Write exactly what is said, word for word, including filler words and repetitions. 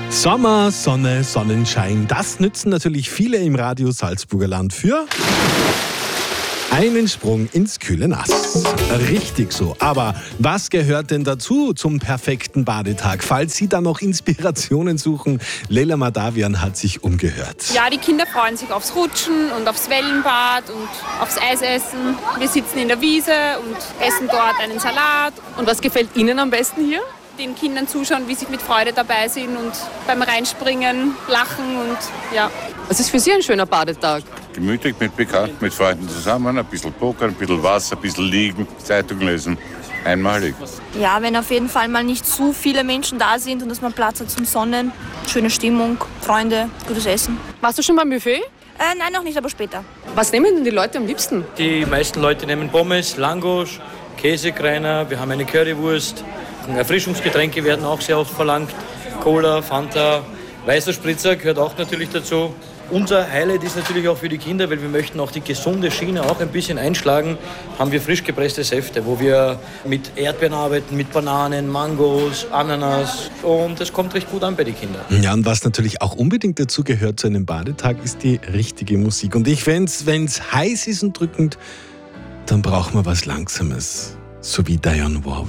Sommer, Sonne, Sonnenschein, das nützen natürlich viele im Radio Salzburger Land für einen Sprung ins kühle Nass. Richtig so. Aber was gehört denn dazu zum perfekten Badetag? Falls Sie da noch Inspirationen suchen, Leila Madavian hat sich umgehört. Ja, die Kinder freuen sich aufs Rutschen und aufs Wellenbad und aufs Eisessen. Wir sitzen in der Wiese und essen dort einen Salat. Und was gefällt Ihnen am besten hier? Den Kindern zuschauen, wie sie mit Freude dabei sind und beim Reinspringen lachen und ja. Was ist für Sie ein schöner Badetag? Gemütlich mit Bekannten, mit Freunden zusammen, ein bisschen pokern, ein bisschen Wasser, ein bisschen liegen, Zeitung lesen. Einmalig. Ja, wenn auf jeden Fall mal nicht zu viele Menschen da sind und dass man Platz hat zum Sonnen. Schöne Stimmung, Freunde, gutes Essen. Warst du schon beim Buffet? Äh, nein, noch nicht, aber später. Was nehmen denn die Leute am liebsten? Die meisten Leute nehmen Pommes, Langosch, Käsekreiner, wir haben eine Currywurst. Erfrischungsgetränke werden auch sehr oft verlangt. Cola, Fanta, weißer Spritzer gehört auch natürlich dazu. Unser Highlight ist natürlich auch für die Kinder, weil wir möchten auch die gesunde Schiene auch ein bisschen einschlagen, haben wir frisch gepresste Säfte, wo wir mit Erdbeeren arbeiten, mit Bananen, Mangos, Ananas und das kommt recht gut an bei den Kindern. Ja, und was natürlich auch unbedingt dazu gehört zu einem Badetag, ist die richtige Musik. Und ich, wenn's, wenn's heiß ist und drückend, dann braucht man was Langsames, so wie Dionne Warwick.